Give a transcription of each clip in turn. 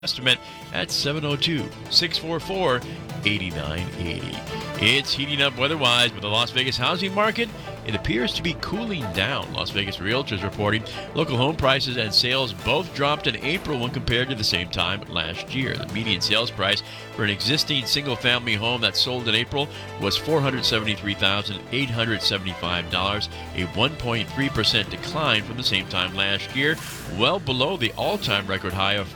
estimate at 702-644-8980. It's heating up weather-wise with the Las Vegas housing market. It appears to be cooling down. Las Vegas Realtors reporting local home prices and sales both dropped in April when compared to the same time last year. The median sales price for an existing single-family home that sold in April was $473,875, a 1.3% decline from the same time last year, well below the all-time record high of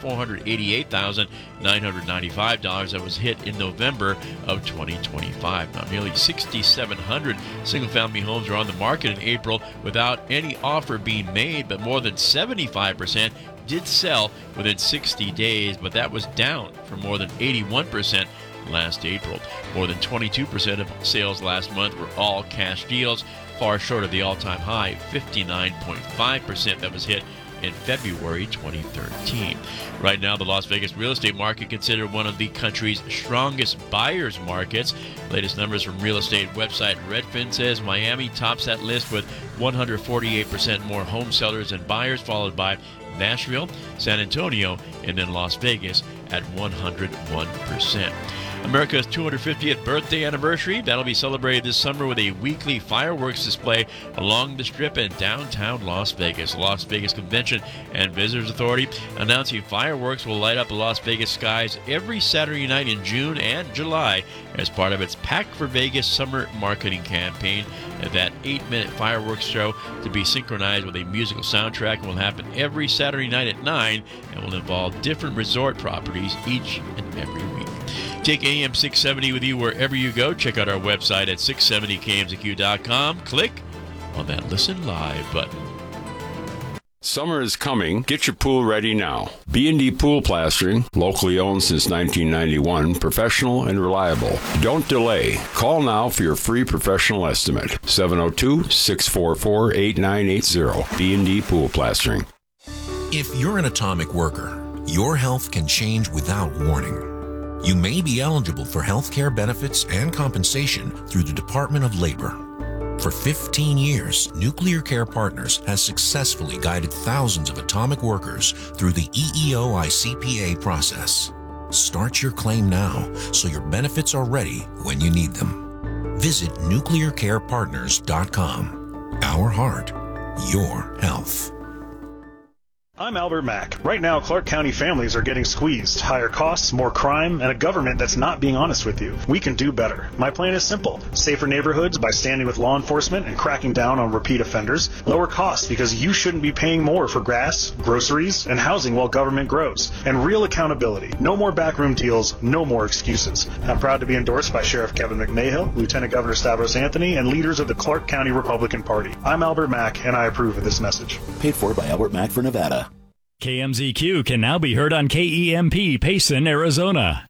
$488,995 that was hit in November of 2025. Now, nearly 6,700 single-family homes are on the market in April without any offer being made, but more than 75% did sell within 60 days, but that was down from more than 81% last April. More than 22% of sales last month were all cash deals, far short of the all-time high 59.5% that was hit in February 2013. Right now, the Las Vegas real estate market considered one of the country's strongest buyers markets. Latest numbers from real estate website Redfin says Miami tops that list with 148% more home sellers and buyers, followed by Nashville, San Antonio, and then Las Vegas at 101%. America's 250th birthday anniversary, that'll be celebrated this summer with a weekly fireworks display along the Strip in downtown Las Vegas. The Las Vegas Convention and Visitors Authority announcing fireworks will light up the Las Vegas skies every Saturday night in June and July as part of its Pack for Vegas summer marketing campaign. That 8-minute fireworks show to be synchronized with a musical soundtrack will happen every Saturday night at 9 and will involve different resort properties each and every week. Take AM 670 with you wherever you go. Check out our website at 670kmzq.com. Click on that Listen Live button. Summer is coming. Get your pool ready now. B&D Pool Plastering, locally owned since 1991, professional and reliable. Don't delay. Call now for your free professional estimate. 702-644-8980. B&D Pool Plastering. If you're an atomic worker, your health can change without warning. You may be eligible for health care benefits and compensation through the Department of Labor. For 15 years, Nuclear Care Partners has successfully guided thousands of atomic workers through the EEO-ICPA process. Start your claim now so your benefits are ready when you need them. Visit nuclearcarepartners.com. Our heart, your health. I'm Albert Mack. Right now, Clark County families are getting squeezed. Higher costs, more crime, and a government that's not being honest with you. We can do better. My plan is simple. Safer neighborhoods by standing with law enforcement and cracking down on repeat offenders. Lower costs because you shouldn't be paying more for gas, groceries, and housing while government grows. And real accountability. No more backroom deals, no more excuses. I'm proud to be endorsed by Sheriff Kevin McMahill, Lieutenant Governor Stavros Anthony, and leaders of the Clark County Republican Party. I'm Albert Mack, and I approve of this message. Paid for by Albert Mack for Nevada. KMZQ can now be heard on KEMP, Payson, Arizona.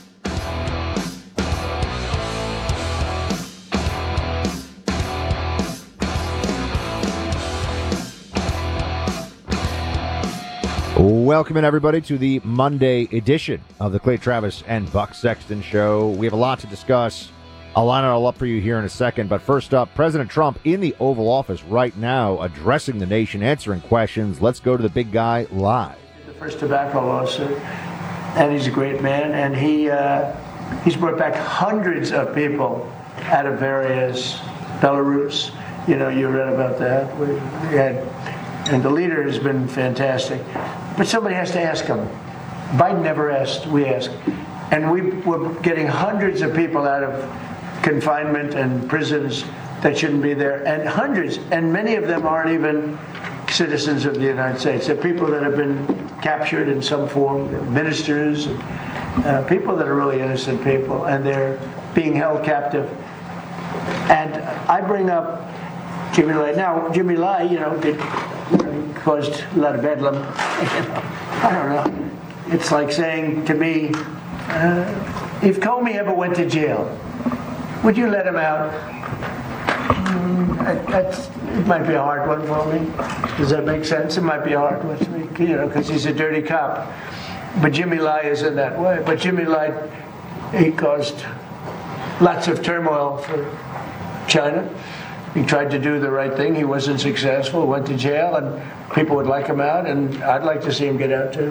Welcome in, everybody, to the Monday edition of the Clay Travis and Buck Sexton Show. We have a lot to discuss. I'll line it all up for you here in a second. But first up, President Trump in the Oval Office right now, addressing the nation, answering questions. Let's go to the big guy live. The first tobacco lawsuit, and he's a great man, and he's brought back hundreds of people out of various Belarus. You know, you read about that. And the leader has been fantastic. But somebody has to ask him. Biden never asked, we asked. And we're getting hundreds of people out of confinement and prisons that shouldn't be there, and hundreds, and many of them aren't even citizens of the United States. They're people that have been captured in some form, ministers, people that are really innocent people, and they're being held captive. And I bring up Jimmy Lai. Now, Jimmy Lai, he caused a lot of bedlam. I don't know. It's like saying to me, if Comey ever went to jail, would you let him out? It might be a hard one for me. Does that make sense? It might be a hard one for me, because he's a dirty cop. But Jimmy Lai isn't that way. But Jimmy Lai, he caused lots of turmoil for China. He tried to do the right thing. He wasn't successful, went to jail, and people would like him out, and I'd like to see him get out too.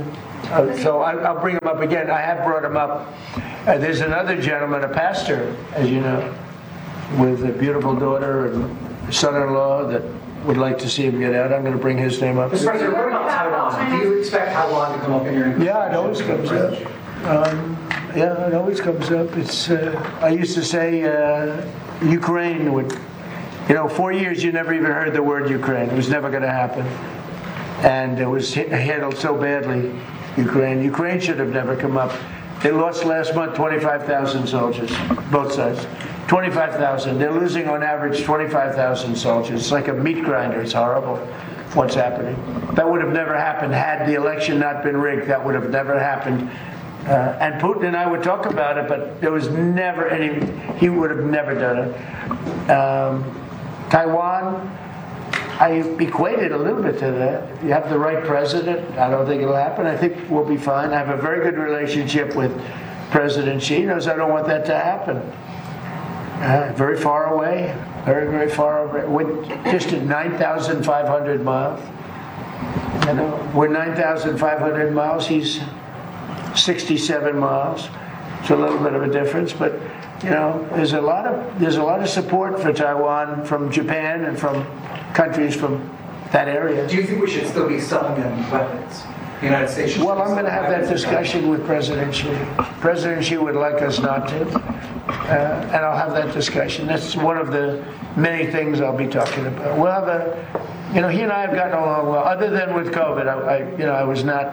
So I'll bring him up again. I have brought him up. There's another gentleman, a pastor, as you know, with a beautiful daughter and son-in-law that would like to see him get out. I'm going to bring his name up. Mr. President, what about Taiwan? Do you expect Taiwan to come up in your negotiations? Yeah, it always comes up. It always comes up. It's. I used to say Ukraine would. 4 years you never even heard the word Ukraine. It was never going to happen. And it was handled so badly, Ukraine should have never come up. They lost last month 25,000 soldiers, both sides. 25,000. They're losing on average 25,000 soldiers. It's like a meat grinder. It's horrible what's happening. That would have never happened had the election not been rigged. That would have never happened. And Putin and I would talk about it, but there was never any, he would have never done it. Taiwan, I equated a little bit to that. If you have the right president, I don't think it'll happen. I think we'll be fine. I have a very good relationship with President Xi. He knows I don't want that to happen. Very far away, very, very far away. We're just at 9,500 miles. We're 9,500 miles. He's 67 miles. It's a little bit of a difference, but there's a lot of support for Taiwan from Japan and from countries from that area. Do you think we should still be selling them weapons? The United States should. Well, I'm going to have that discussion with President Xi. President Xi would like us not to, and I'll have that discussion. That's one of the many things I'll be talking about. We'll have he and I have gotten along well. Other than with COVID, I was not.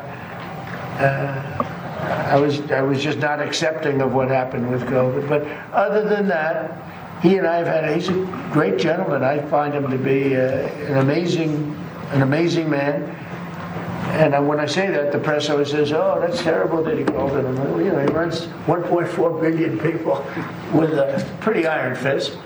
I was just not accepting of what happened with COVID. But other than that, he and I have had. He's a great gentleman. I find him to be an amazing man. And when I say that, the press always says, "Oh, that's terrible that he called it." He runs 1.4 billion people with a pretty iron fist.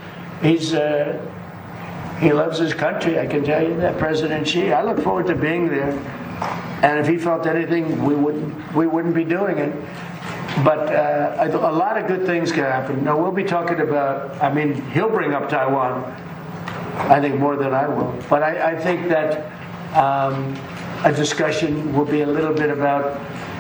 He loves his country. I can tell you that, President Xi. I look forward to being there. And if he felt anything, we wouldn't be doing it. But a lot of good things can happen. Now, we'll be talking about, he'll bring up Taiwan, I think, more than I will. But I think that a discussion will be a little bit about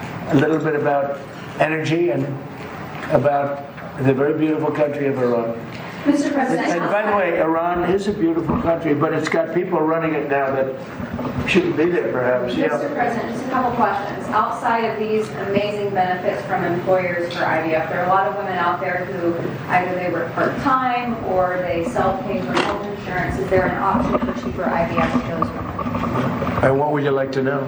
energy and about the very beautiful country of Iran. Mr. President, and by the way, Iran is a beautiful country, but it's got people running it now that shouldn't be there, perhaps. Mr. President, just a couple questions. Outside of these amazing benefits from employers for IVF, there are a lot of women out there who either they work part-time or they self-pay for health insurance. Is there an option for cheaper IVF for those women? And what would you like to know?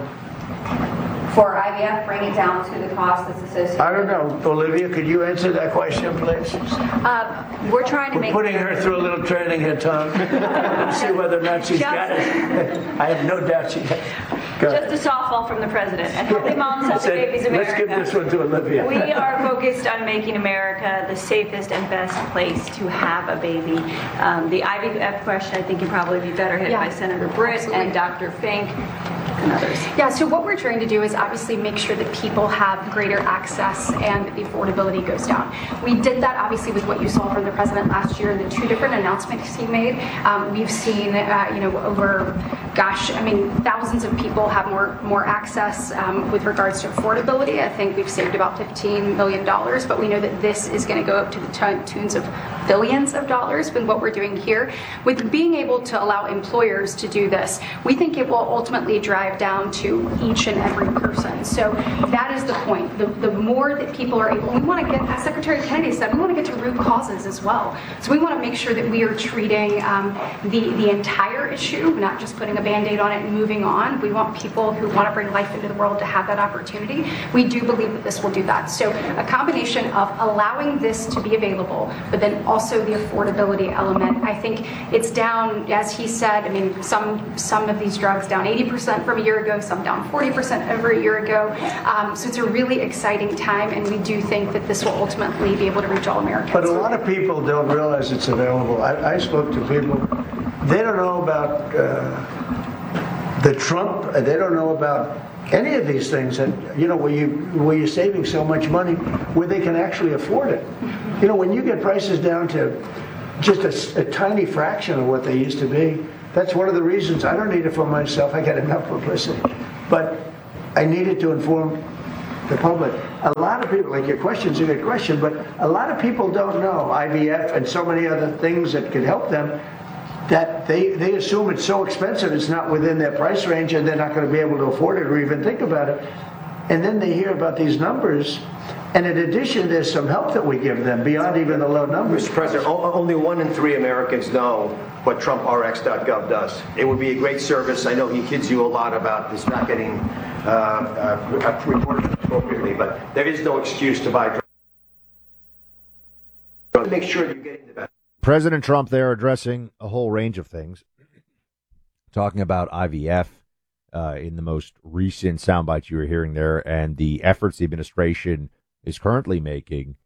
For IVF, bring it down to the cost that's associated. I don't know. Olivia, could you answer that question, please? We're trying to We're putting her through a little training here, Tom. See whether or not she's got it. I have no doubt she has. Just a softball from the president. And Healthy Moms, Healthy Babies America. Let's give this one to Olivia. We are focused on making America the safest and best place to have a baby. The IVF question, I think, can probably be better hit by Senator Britt and Dr. Fink and others. Yeah, so what we're trying to do is obviously make sure that people have greater access and that the affordability goes down. We did that obviously with what you saw from the president last year and the two different announcements he made. We've seen, over, thousands of people have more access with regards to affordability. I think we've saved about $15 million, but we know that this is going to go up to the tunes of billions of dollars with what we're doing here. With being able to allow employers to do this, we think it will ultimately drive down to each and every person. So that is the point. The more that people are able, we want to get, as Secretary Kennedy said, we want to get to root causes as well. So we want to make sure that we are treating the entire issue, not just putting a Band-Aid on it and moving on. We want people who want to bring life into the world to have that opportunity. We do believe that this will do that. So a combination of allowing this to be available, but then also the affordability element. I think it's down, as he said, some of these drugs down 80% from a year ago, some down 40% over a year ago. So it's a really exciting time, and we do think that this will ultimately be able to reach all Americans. But a lot of people don't realize it's available. I spoke to people. They don't know about the Trump. They don't know about any of these things that, where you're saving so much money, where they can actually afford it. When you get prices down to just a tiny fraction of what they used to be, that's one of the reasons I don't need it for myself. I get enough publicity. But I need it to inform the public. A lot of people, like your question's a good question, but a lot of people don't know IVF and so many other things that could help them, that they assume it's so expensive it's not within their price range and they're not going to be able to afford it or even think about it. And then they hear about these numbers, and in addition, there's some help that we give them beyond even the low numbers. Mr. President, only 1 in 3 Americans know what TrumpRx.gov does. It would be a great service. I know he kids you a lot about this not getting reported appropriately, but there is no excuse to buy drugs. Make sure you're getting the best. President Trump there addressing a whole range of things, talking about IVF in the most recent soundbites you were hearing there, and the efforts the administration is currently making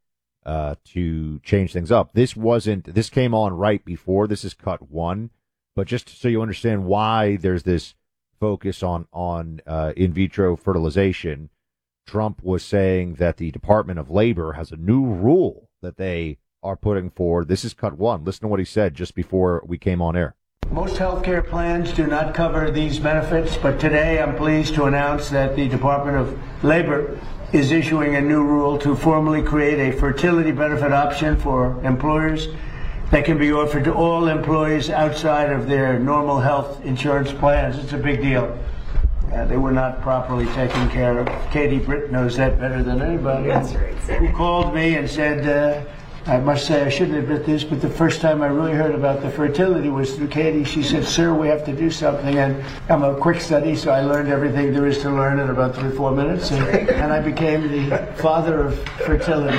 to change things up. This came on right before. This is cut one, but just so you understand why there's this focus on in vitro fertilization, Trump was saying that the Department of Labor has a new rule that they are putting forward. This is cut one. Listen to what he said just before we came on air. Most health care plans do not cover these benefits, but today I'm pleased to announce that the Department of Labor is issuing a new rule to formally create a fertility benefit option for employers that can be offered to all employees outside of their normal health insurance plans. It's a big deal. They were not properly taken care of. Katie Britt knows that better than anybody. That's right, sir. Who called me and said, I must say I shouldn't admit this, but the first time I really heard about the fertility was through Katie. She said, sir, we have to do something. And I'm a quick study, so I learned everything there is to learn in about 3 or 4 minutes. And I became the father of fertility.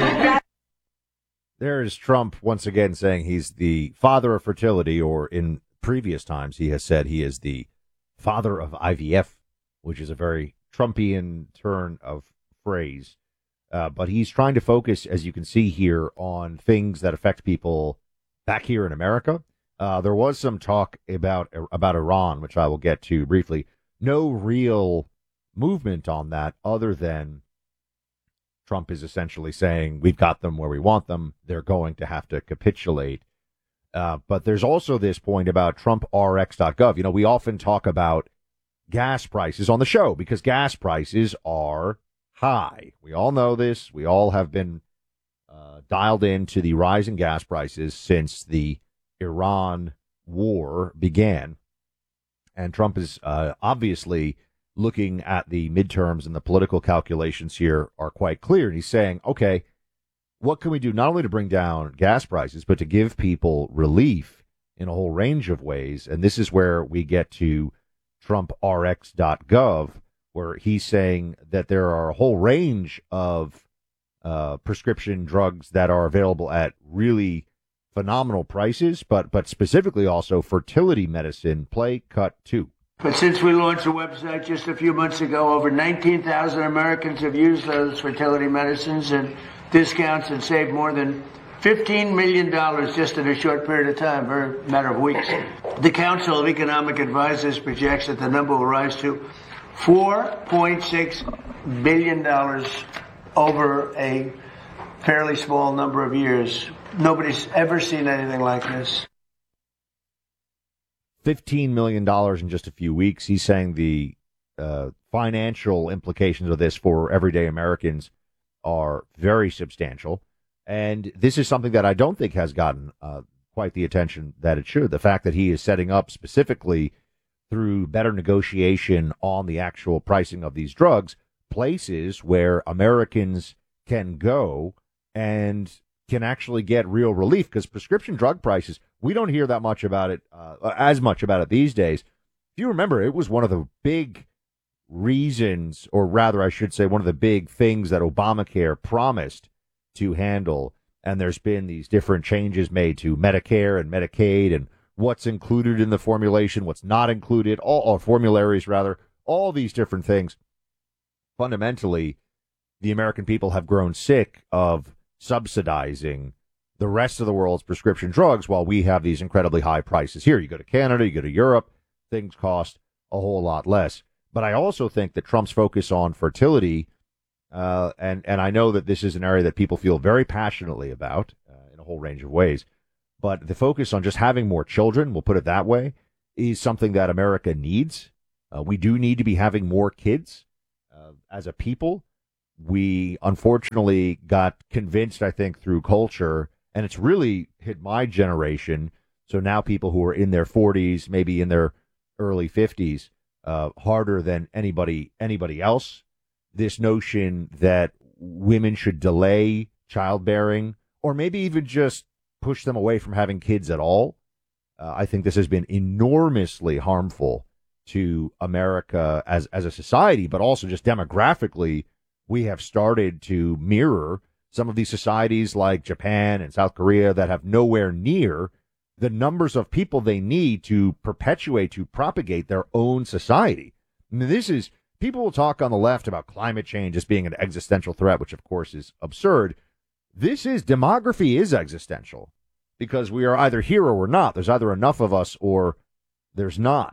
There is Trump once again saying he's the father of fertility, or in previous times he has said he is the father of IVF, which is a very Trumpian turn of phrase. But he's trying to focus, as you can see here, on things that affect people back here in America. There was some talk about Iran, which I will get to briefly. No real movement on that other than Trump is essentially saying, we've got them where we want them. They're going to have to capitulate. But there's also this point about TrumpRx.gov. You know, we often talk about gas prices on the show because gas prices are high. We all know this. We all have been dialed into the rise in gas prices since the Iran war began. And Trump is obviously looking at the midterms, and the political calculations here are quite clear. And he's saying, okay, what can we do not only to bring down gas prices, but to give people relief in a whole range of ways? And this is where we get to TrumpRx.gov, where he's saying that there are a whole range of prescription drugs that are available at really phenomenal prices, but specifically also fertility medicine. Play cut 2. But since we launched the website just a few months ago, over 19,000 Americans have used those fertility medicines and discounts and saved more than $15 million just in a short period of time, a matter of weeks. The Council of Economic Advisors projects that the number will rise to $4.6 billion over a fairly small number of years. Nobody's ever seen anything like this. $15 million in just a few weeks. He's saying the financial implications of this for everyday Americans are very substantial. And this is something that I don't think has gotten quite the attention that it should. The fact that he is setting up specifically through better negotiation on the actual pricing of these drugs, places where Americans can go and can actually get real relief, because prescription drug prices, we don't hear that much about it, as much about it these days. If you remember, it was one of the big reasons, or rather I should say one of the big things that Obamacare promised to handle, and there's been these different changes made to Medicare and Medicaid and what's included in the formulation, what's not included, all formularies rather, all these different things. Fundamentally, the American people have grown sick of subsidizing the rest of the world's prescription drugs while we have these incredibly high prices here. You go to Canada, you go to Europe, things cost a whole lot less. But I also think that Trump's focus on fertility, and I know that this is an area that people feel very passionately about in a whole range of ways, but the focus on just having more children, we'll put it that way, is something that America needs. We do need to be having more kids as a people. we unfortunately got convinced, I think, through culture, and it's really hit my generation. So now people who are in their 40s, maybe in their early 50s, harder than anybody else. This notion that women should delay childbearing or maybe even just push them away from having kids at all. I think this has been enormously harmful to America as a society, but also just demographically, we have started to mirror some of these societies like Japan and South Korea that have nowhere near the numbers of people they need to perpetuate, to propagate their own society. I mean, this is, people will talk on the left about climate change as being an existential threat, which of course is absurd. Demography is existential because we are either here or we're not. There's either enough of us or there's not.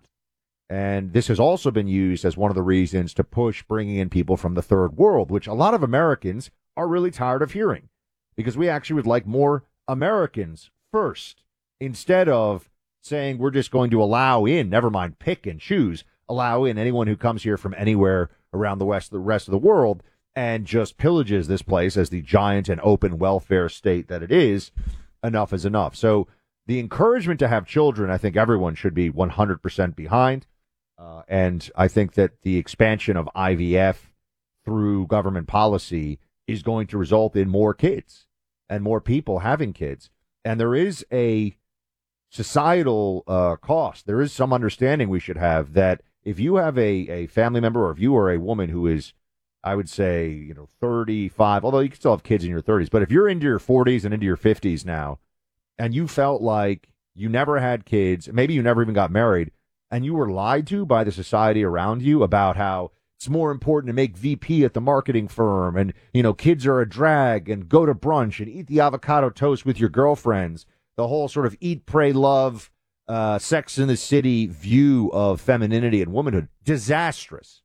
And this has also been used as one of the reasons to push bringing in people from the third world, which a lot of Americans are really tired of hearing, because we actually would like more Americans first, instead of saying we're just going to allow in, never mind pick and choose, allow in anyone who comes here from anywhere around the rest of the world and just pillages this place as the giant and open welfare state that it is. Enough is enough. So the encouragement to have children, I think everyone should be 100% behind. And I think that the expansion of IVF through government policy is going to result in more kids and more people having kids. And there is a societal cost. There is some understanding we should have that if you have a family member, or if you are a woman who is, I would say, 35, although you can still have kids in your 30s, but if you're into your 40s and into your 50s now, and you felt like you never had kids, maybe you never even got married, and you were lied to by the society around you about how it's more important to make VP at the marketing firm, and, kids are a drag, and go to brunch and eat the avocado toast with your girlfriends, the whole sort of eat, pray, love, Sex in the City view of femininity and womanhood. Disastrous.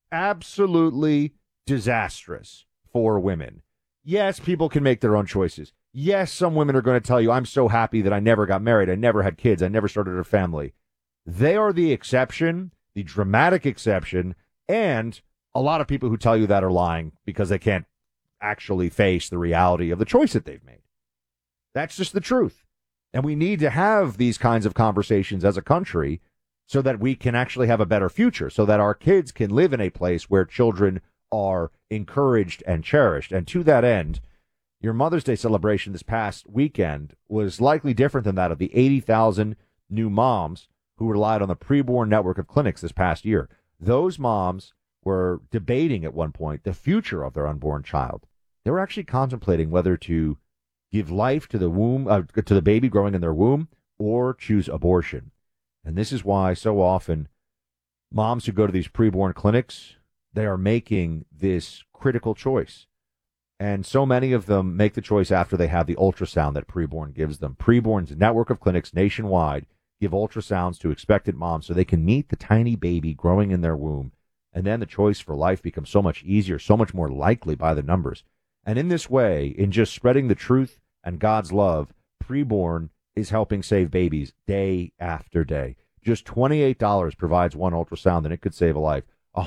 Absolutely disastrous for women. Yes, people can make their own choices. Yes, some women are going to tell you, I'm so happy that I never got married, I never had kids, I never started a family. They are the exception, the dramatic exception, and a lot of people who tell you that are lying because they can't actually face the reality of the choice that they've made. That's just the truth. And we need to have these kinds of conversations as a country so that we can actually have a better future, so that our kids can live in a place where children are encouraged and cherished. And to that end, your Mother's Day celebration this past weekend was likely different than that of the 80,000 new moms who relied on the preborn network of clinics this past year. Those moms were debating at one point the future of their unborn child. They were actually contemplating whether to give life to the womb, to the baby growing in their womb, or choose abortion. And this is why so often moms who go to these preborn clinics, they are making this critical choice. And so many of them make the choice after they have the ultrasound that preborn gives them. Preborn's network of clinics nationwide give ultrasounds to expectant moms so they can meet the tiny baby growing in their womb. And then the choice for life becomes so much easier, so much more likely by the numbers. And in this way, in just spreading the truth and God's love, preborn is helping save babies day after day. Just $28 provides one ultrasound, and it could save a life.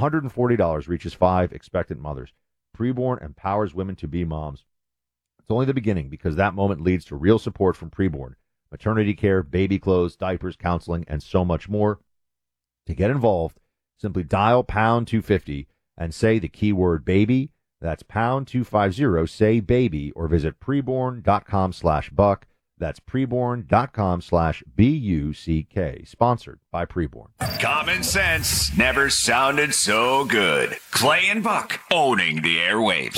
$140 reaches 5 expectant mothers. Preborn empowers women to be moms. It's only the beginning, because that moment leads to real support from preborn. Maternity care, baby clothes, diapers, counseling, and so much more. To get involved, simply dial pound 250 and say the keyword baby. That's pound 250, say baby, or visit preborn.com/buck. That's preborn.com/BUCK. Sponsored by Preborn. Common sense never sounded so good. Clay and Buck owning the airwaves.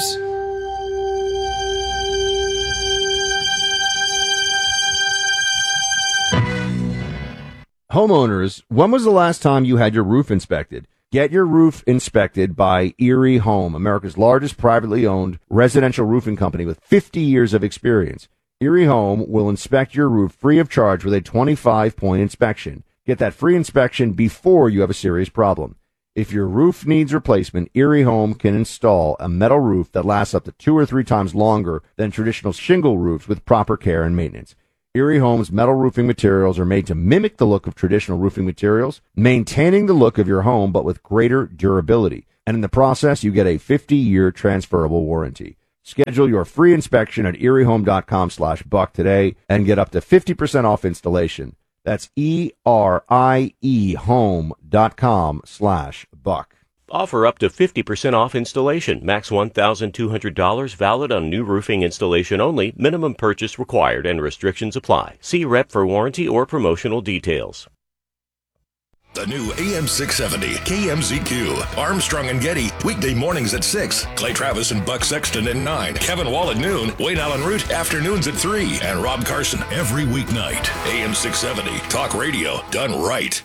Homeowners, when was the last time you had your roof inspected? Get your roof inspected by Erie Home, America's largest privately owned residential roofing company with 50 years of experience. Erie Home will inspect your roof free of charge with a 25-point inspection. Get that free inspection before you have a serious problem. If your roof needs replacement, Erie Home can install a metal roof that lasts up to 2 or 3 times longer than traditional shingle roofs with proper care and maintenance. Erie Home's metal roofing materials are made to mimic the look of traditional roofing materials, maintaining the look of your home but with greater durability. And in the process, you get a 50-year transferable warranty. Schedule your free inspection at eriehome.com/buck today and get up to 50% off installation. That's ERIE home.com/buck. Offer up to 50% off installation. Max $1,200. Valid on new roofing installation only. Minimum purchase required and restrictions apply. See rep for warranty or promotional details. The new AM 670 KMZQ. Armstrong and Getty. Weekday mornings at 6. Clay Travis and Buck Sexton at 9. Kevin Wall at noon. Wayne Allen Root afternoons at 3. And Rob Carson every weeknight. AM 670. Talk radio done right.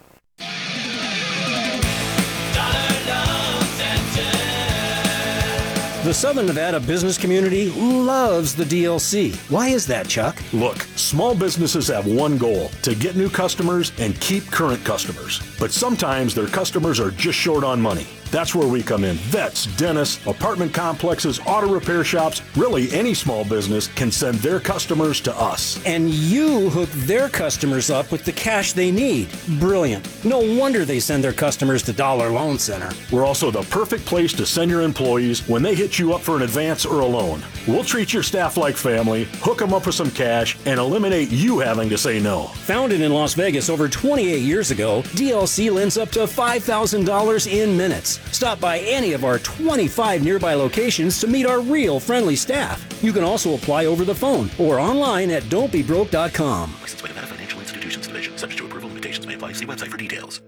The Southern Nevada business community loves the DLC. Why is that, Chuck? Look, small businesses have one goal, to get new customers and keep current customers. But sometimes their customers are just short on money. That's where we come in. Vets, dentists, apartment complexes, auto repair shops, really any small business can send their customers to us. And you hook their customers up with the cash they need. Brilliant. No wonder they send their customers to Dollar Loan Center. We're also the perfect place to send your employees when they hit you up for an advance or a loan. We'll treat your staff like family, hook them up with some cash, and eliminate you having to say no. Founded in Las Vegas over 28 years ago, DLC lends up to $5,000 in minutes. Stop by any of our 25 nearby locations to meet our real friendly staff. You can also apply over the phone or online at don'tbebroke.com. Licensed by Nevada Financial Institutions Division. Subject to approval. Limitations may apply. See website for details.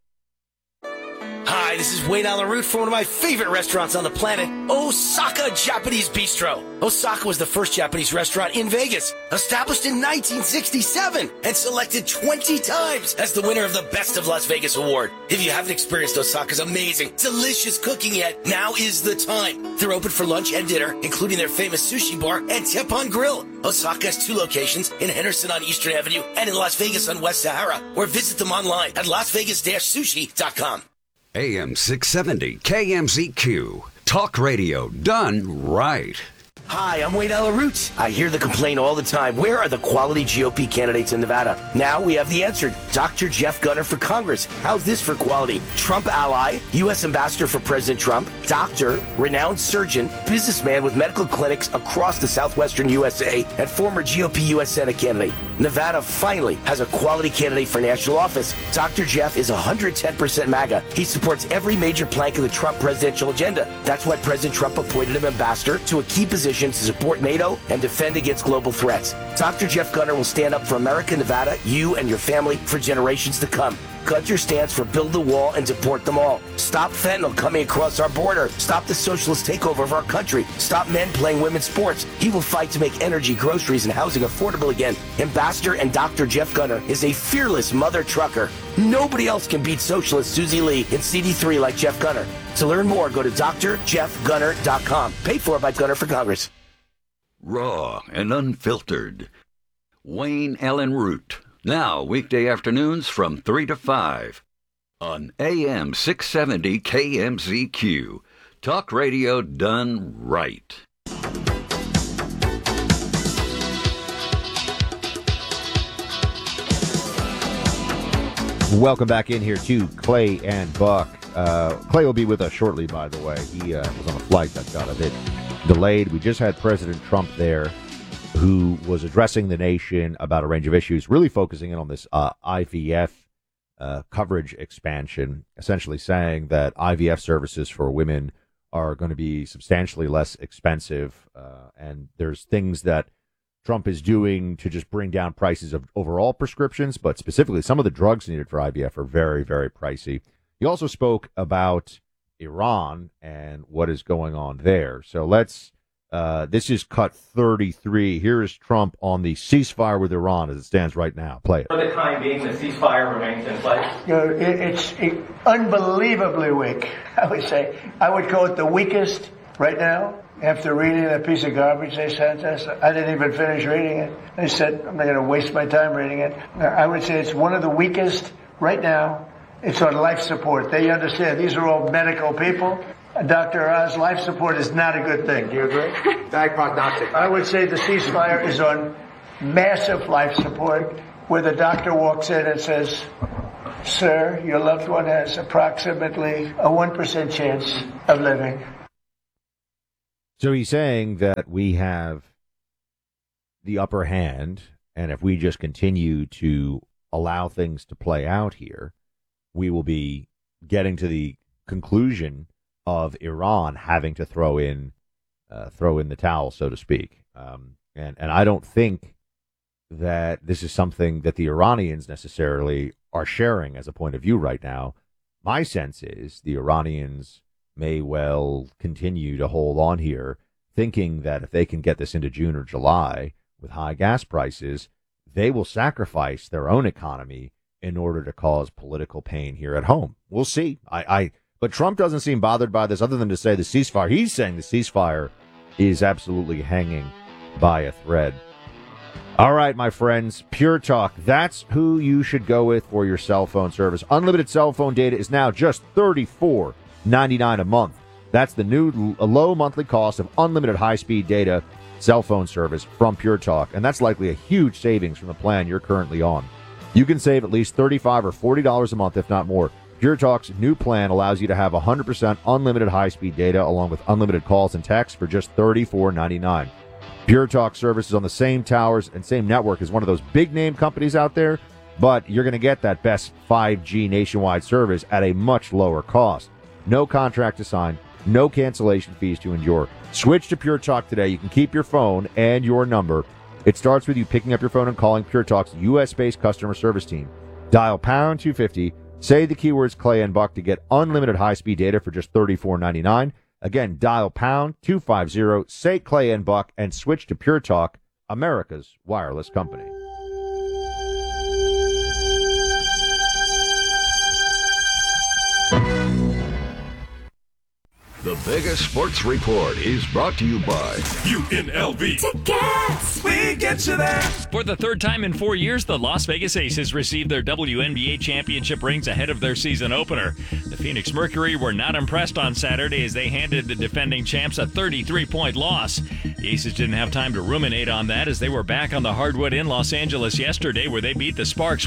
Hi, this is Wayne Allen Root for one of my favorite restaurants on the planet, Osaka Japanese Bistro. Osaka was the first Japanese restaurant in Vegas, established in 1967 and selected 20 times as the winner of the Best of Las Vegas award. If you haven't experienced Osaka's amazing, delicious cooking yet, now is the time. They're open for lunch and dinner, including their famous sushi bar and Teppan Grill. Osaka has 2 locations in Henderson on Eastern Avenue and in Las Vegas on West Sahara, or visit them online at lasvegas-sushi.com. AM 670 KMZQ. Talk radio done right. Hi, I'm Wayne Allen Root. I hear the complaint all the time. Where are the quality GOP candidates in Nevada? Now we have the answer. Dr. Jeff Gunter for Congress. How's this for quality? Trump ally, U.S. ambassador for President Trump, doctor, renowned surgeon, businessman with medical clinics across the southwestern USA, and former GOP U.S. Senate candidate. Nevada finally has a quality candidate for national office. Dr. Jeff is 110% MAGA. He supports every major plank of the Trump presidential agenda. That's why President Trump appointed him ambassador to a key position to support NATO and defend against global threats. Dr. Jeff Gunter will stand up for America, Nevada, you and your family for generations to come. Gunter stands for build the wall and deport them all. Stop fentanyl coming across our border. Stop the socialist takeover of our country. Stop men playing women's sports. He will fight to make energy, groceries, and housing affordable again. Ambassador and Dr. Jeff Gunter is a fearless mother trucker. Nobody else can beat socialist Susie Lee in CD3 like Jeff Gunter. To learn more, go to drjeffgunter.com. Paid for by Gunter for Congress. Raw and unfiltered. Wayne Allen Root. Now, weekday afternoons from 3 to 5 on AM 670 KMZQ. Talk radio done right. Welcome back in here to Clay and Buck. Clay will be with us shortly, by the way. He was on a flight that got a bit delayed. We just had President Trump there, who was addressing the nation about a range of issues, really focusing in on this IVF coverage expansion, essentially saying that IVF services for women are going to be substantially less expensive, and there's things that Trump is doing to just bring down prices of overall prescriptions, but specifically some of the drugs needed for IVF are very, very pricey. He also spoke about Iran and what is going on there. So let's, this is cut 33. Here is Trump on the ceasefire with Iran as it stands right now. Play it. For the time being, the ceasefire remains in place. You know, it's unbelievably weak, I would say. I would call it the weakest right now. After reading that piece of garbage they sent us, I didn't even finish reading it. I said, I'm not going to waste my time reading it. I would say it's one of the weakest right now. It's on life support. They understand these are all medical people. Dr. Oz, life support is not a good thing. Do you agree? Bad prognostic. I would say the ceasefire is on massive life support, where the doctor walks in and says, sir, your loved one has approximately a 1% chance of living. So he's saying that we have the upper hand, and if we just continue to allow things to play out here, we will be getting to the conclusion of Iran having to throw in the towel, so to speak. And I don't think that this is something that the Iranians necessarily are sharing as a point of view right now. My sense is the Iranians may well continue to hold on here, thinking that if they can get this into June or July with high gas prices, they will sacrifice their own economy in order to cause political pain here at home. We'll see. But Trump doesn't seem bothered by this other than to say the ceasefire. He's saying the ceasefire is absolutely hanging by a thread. All right, my friends, Pure Talk, that's who you should go with for your cell phone service. Unlimited cell phone data is now just $34.99 a month. That's the new low monthly cost of unlimited high-speed data cell phone service from Pure Talk, and that's likely a huge savings from the plan you're currently on. You can save at least $35 or $40 a month, if not more. Pure Talk's new plan allows you to have 100% unlimited high-speed data along with unlimited calls and texts for just $34.99. Pure Talk service is on the same towers and same network as one of those big-name companies out there, but you're going to get that best 5G nationwide service at a much lower cost. No contract to sign, no cancellation fees to endure. Switch to Pure Talk today. You can keep your phone and your number. It starts with you picking up your phone and calling Pure Talk's U.S.-based customer service team. Dial pound 250, say the keywords Clay and Buck to get unlimited high-speed data for just $34.99. Again, dial pound 250, say Clay and Buck, and switch to Pure Talk, America's wireless company. The biggest sports report is brought to you by UNLV. Tickets! We get you there. For the third time in 4 years, the Las Vegas Aces received their WNBA championship rings ahead of their season opener. The Phoenix Mercury were not impressed on Saturday as they handed the defending champs a 33-point loss. The Aces didn't have time to ruminate on that as they were back on the hardwood in Los Angeles yesterday where they beat the Sparks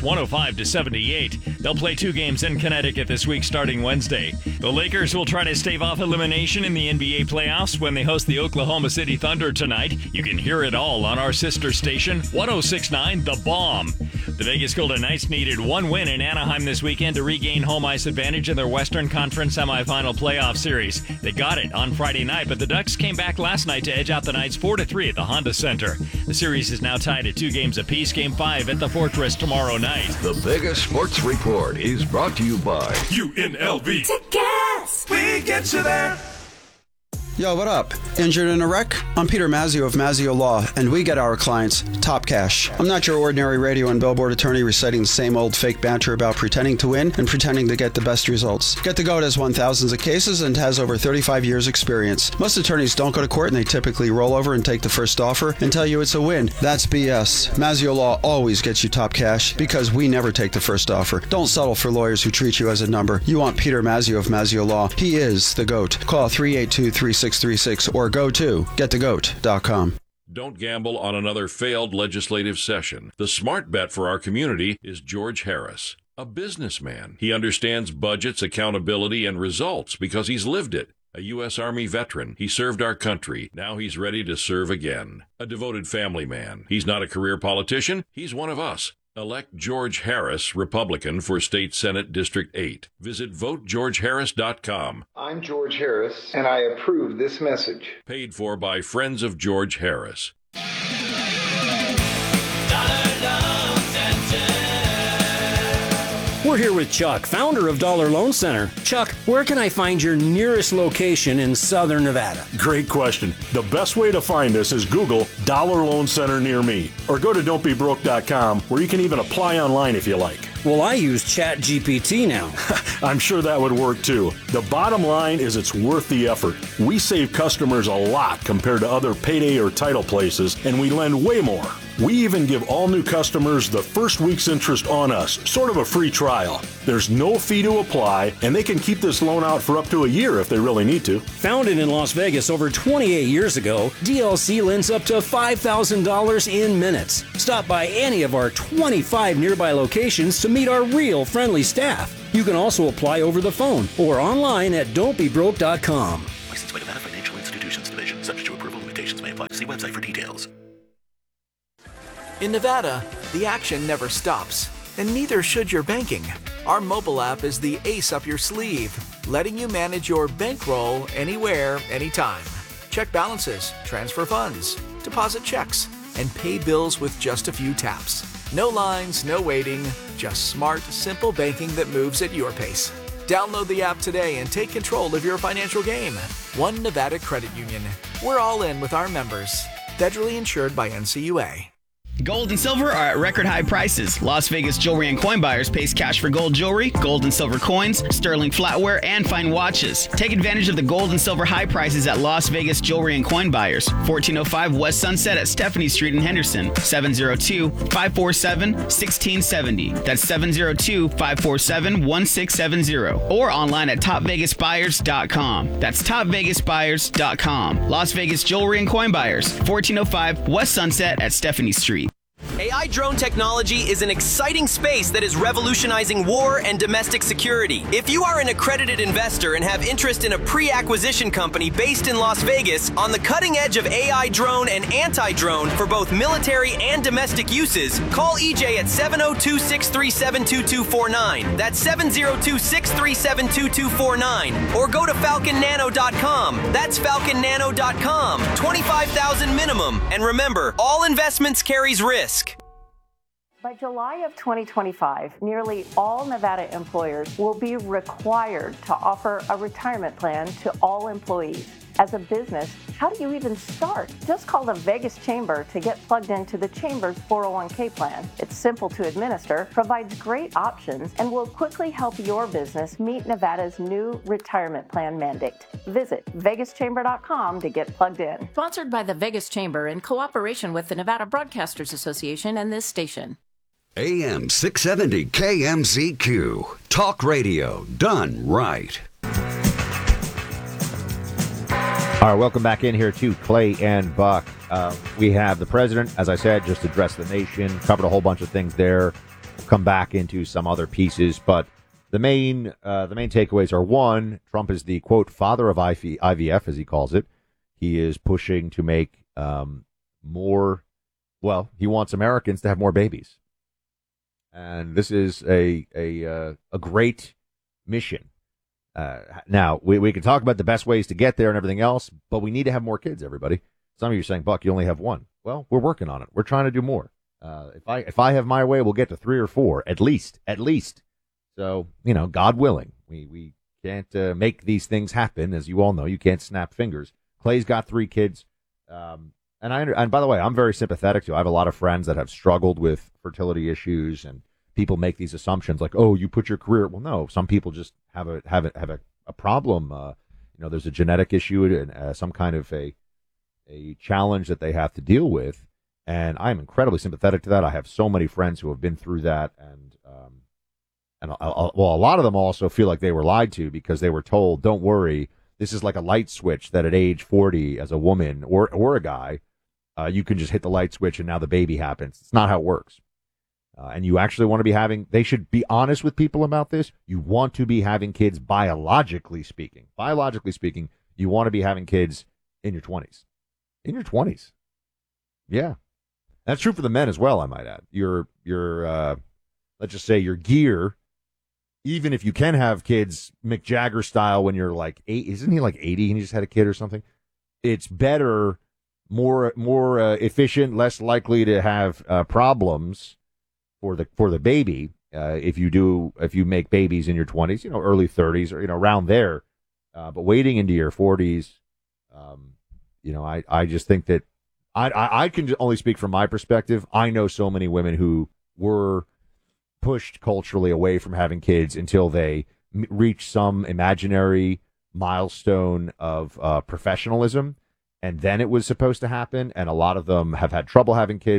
105-78. They'll play 2 games in Connecticut this week starting Wednesday. The Lakers will try to stave off elimination in the NBA playoffs when they host the Oklahoma City Thunder tonight. You can hear it all on our sister station, 106.9 The Bomb. The Vegas Golden Knights needed 1 win in Anaheim this weekend to regain home ice advantage in their Western Conference semifinal playoff series. They got it on Friday night, but the Ducks came back last night to edge out the Knights 4-3 at the Honda Center. The series is now tied at 2 games apiece. Game 5 at the Fortress tomorrow night. The biggest sports report is brought to you by UNLV. Tickets! We get you there. Yo, what up? Injured in a wreck? I'm Peter Mazzio of Mazzio Law, and we get our clients top cash. I'm not your ordinary radio and billboard attorney reciting the same old fake banter about pretending to win and pretending to get the best results. Get the Goat has won thousands of cases and has over 35 years experience. Most attorneys don't go to court and they typically roll over and take the first offer and tell you it's a win. That's BS. Mazzio Law always gets you top cash because we never take the first offer. Don't settle for lawyers who treat you as a number. You want Peter Mazzio of Mazzio Law. He is the GOAT. Call 382-3636 or go to getthegoat.com. Don't gamble on another failed legislative session. The smart bet for our community is George Harris, a businessman. He understands budgets, accountability, and results because he's lived it. A U.S. Army veteran, he served our country. Now he's ready to serve again. A devoted family man. He's not a career politician. He's one of us. Elect George Harris, Republican, for State Senate District 8. Visit votegeorgeharris.com. I'm George Harris, and I approve this message. Paid for by Friends of George Harris. We're here with Chuck, founder of Dollar Loan Center. Chuck, where can I find your nearest location in Southern Nevada? Great question. The best way to find us is Google Dollar Loan Center near me, or go to don'tbebroke.com where you can even apply online if you like. Well, I use ChatGPT now. I'm sure that would work too. The bottom line is it's worth the effort. We save customers a lot compared to other payday or title places, and we lend way more. We even give all new customers the first week's interest on us, sort of a free trial. There's no fee to apply, and they can keep this loan out for up to a year if they really need to. Founded in Las Vegas over 28 years ago, DLC lends up to $5,000 in minutes. Stop by any of our 25 nearby locations to meet our real friendly staff. You can also apply over the phone or online at don'tbebroke.com. Licensed by Nevada Financial Institutions Division. Subject to approval. Limitations may apply. See website for details. In Nevada, the action never stops, and neither should your banking. Our mobile app is the ace up your sleeve, letting you manage your bankroll anywhere, anytime. Check balances, transfer funds, deposit checks, and pay bills with just a few taps. No lines, no waiting, just smart, simple banking that moves at your pace. Download the app today and take control of your financial game. One Nevada Credit Union. We're all in with our members. Federally insured by NCUA. Gold and silver are at record high prices. Las Vegas Jewelry and Coin Buyers pays cash for gold jewelry, gold and silver coins, sterling flatware, and fine watches. Take advantage of the gold and silver high prices at Las Vegas Jewelry and Coin Buyers, 1405 West Sunset at Stephanie Street in Henderson, 702-547-1670. That's 702-547-1670. Or online at topvegasbuyers.com. That's topvegasbuyers.com. Las Vegas Jewelry and Coin Buyers, 1405 West Sunset at Stephanie Street. AI drone technology is an exciting space that is revolutionizing war and domestic security. If you are an accredited investor and have interest in a pre-acquisition company based in Las Vegas on the cutting edge of AI drone and anti-drone for both military and domestic uses, call EJ at 702-637-2249. That's 702-637-2249. Or go to falconnano.com. That's falconnano.com. $25,000 minimum. And remember, all investments carries risk. By July of 2025, nearly all Nevada employers will be required to offer a retirement plan to all employees. As a business, how do you even start? Just call the Vegas Chamber to get plugged into the Chamber's 401k plan. It's simple to administer, provides great options, and will quickly help your business meet Nevada's new retirement plan mandate. Visit vegaschamber.com to get plugged in. Sponsored by the Vegas Chamber in cooperation with the Nevada Broadcasters Association and this station. AM 670 KMZQ. Talk radio done right. All right, welcome back in here to Clay and Buck. We have the president, as I said, just addressed the nation, covered a whole bunch of things there. We'll come back into some other pieces, but the main takeaways are, one, Trump is the, quote, father of IVF, as he calls it. He is pushing to make more, well, he wants Americans to have more babies. And this is a great mission. Now, we can talk about the best ways to get there and everything else, but we need to have more kids, everybody. Some of you are saying, Buck, you only have one. Well, we're working on it. We're trying to do more. If I have my way, we'll get to 3 or 4, at least. So, God willing, we can't make these things happen. As you all know, you can't snap fingers. Clay's got 3 kids. And by the way, I'm very sympathetic to. I have a lot of friends that have struggled with fertility issues, and people make these assumptions like, oh, you put your career. Well, no, some people just have a problem. There's a genetic issue and some kind of a challenge that they have to deal with. And I'm incredibly sympathetic to that. I have so many friends who have been through that. And a lot of them also feel like they were lied to because they were told, don't worry, this is like a light switch that at age 40 as a woman or a guy, you can just hit the light switch and now the baby happens. It's not how it works. And you actually want to be they should be honest with people about this. You want to be having kids biologically speaking. Biologically speaking, you want to be having kids in your 20s. In your 20s. Yeah. That's true for the men as well, I might add. Your let's just say your gear, even if you can have kids Mick Jagger style when you're like 8, isn't he like 80 and he just had a kid or something? It's better, more efficient, less likely to have problems for the baby if you make babies in your 20s, early 30s or around there. But waiting into your 40s, I just think that I can only speak from my perspective. I know so many women who were pushed culturally away from having kids until they reach some imaginary milestone of professionalism, and then it was supposed to happen. And a lot of them have had trouble having kids, and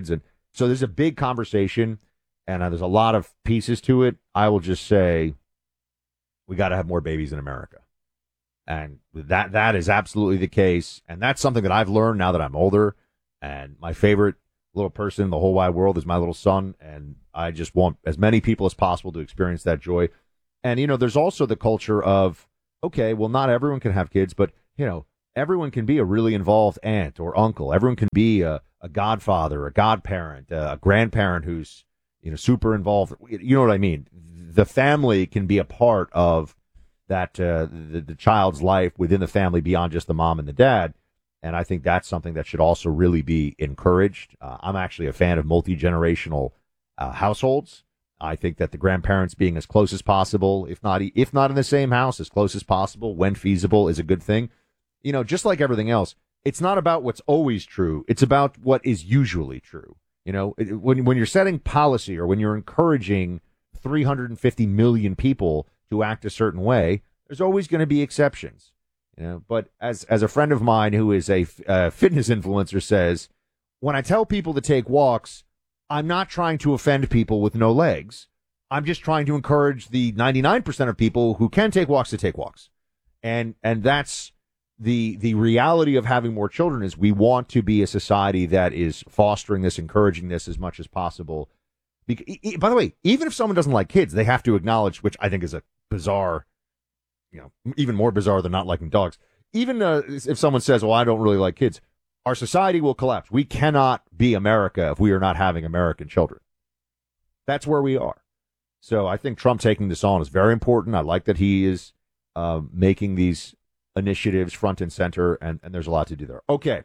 So there's a big conversation, and there's a lot of pieces to it. I will just say we got to have more babies in America. And that is absolutely the case. And that's something that I've learned now that I'm older. And my favorite little person in the whole wide world is my little son. And I just want as many people as possible to experience that joy. And, there's also the culture of, okay, well, not everyone can have kids, but, everyone can be a really involved aunt or uncle. Everyone can be a godfather, a godparent, a grandparent who's, super involved. You know what I mean? The family can be a part of that the child's life within the family beyond just the mom and the dad. And I think that's something that should also really be encouraged. I'm actually a fan of multi-generational households. I think that the grandparents being as close as possible, if not in the same house, as close as possible, when feasible, is a good thing. Just like everything else, it's not about what's always true. It's about what is usually true. When you're setting policy or when you're encouraging 350 million people to act a certain way, there's always going to be exceptions. But as a friend of mine who is a fitness influencer says, when I tell people to take walks, I'm not trying to offend people with no legs. I'm just trying to encourage the 99% of people who can take walks to take walks. And that's the reality of having more children is we want to be a society that is fostering this, encouraging this as much as possible. By the way, even if someone doesn't like kids, they have to acknowledge, which I think is a bizarre, even more bizarre than not liking dogs. Even if someone says, well, I don't really like kids, our society will collapse. We cannot be America if we are not having American children. That's where we are. So I think Trump taking this on is very important. I like that he is making these initiatives front and center, and there's a lot to do there. Okay.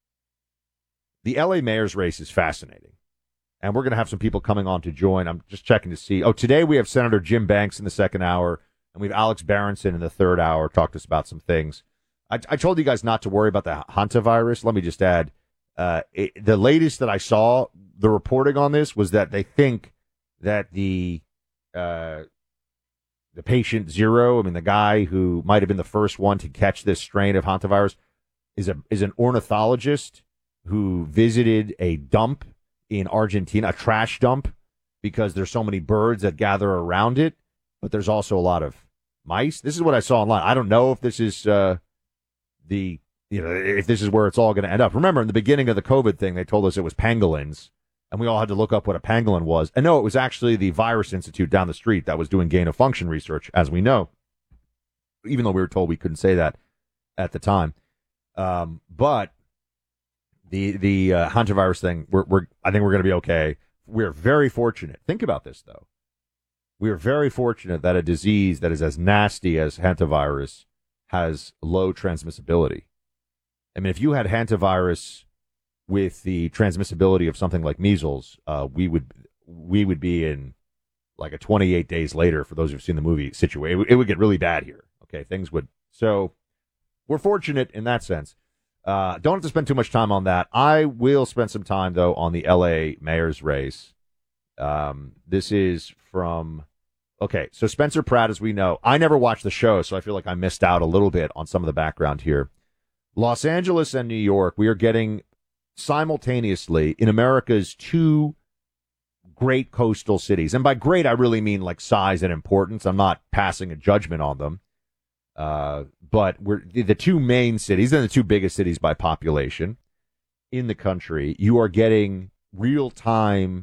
The LA mayor's race is fascinating. And we're going to have some people coming on to join. I'm just checking to see. Oh, today we have Senator Jim Banks in the second hour, and we have Alex Berenson in the third hour, talk to us about some things. I told you guys not to worry about the hantavirus. Let me just add, the latest that I saw, the reporting on this was that they think that the patient zero, the guy who might have been the first one to catch this strain of hantavirus, is an ornithologist who visited a dump in Argentina, a trash dump, because there's so many birds that gather around it, but there's also a lot of mice. This is what I saw online. I don't know if this is if this is where it's all going to end up. Remember, in the beginning of the COVID thing, they told us it was pangolins, and we all had to look up what a pangolin was. And no, it was actually the Virus Institute down the street that was doing gain-of-function research, as we know, even though we were told we couldn't say that at the time. But the hantavirus thing, I think we're going to be okay. We're very fortunate. Think about this, though. We are very fortunate that a disease that is as nasty as hantavirus has low transmissibility. If you had hantavirus with the transmissibility of something like measles, we would be in like a 28 days later, for those who've seen the movie, situation. It would get really bad here. Okay, things would. So we're fortunate in that sense. Don't have to spend too much time on that. I will spend some time, though, on the L.A. mayor's race. This is from, okay, so Spencer Pratt, as we know. I never watched the show, so I feel like I missed out a little bit on some of the background here. Los Angeles and New York, we are getting simultaneously in America's two great coastal cities. And by great, I really mean like size and importance. I'm not passing a judgment on them. But we're the two main cities and the two biggest cities by population in the country. You are getting real-time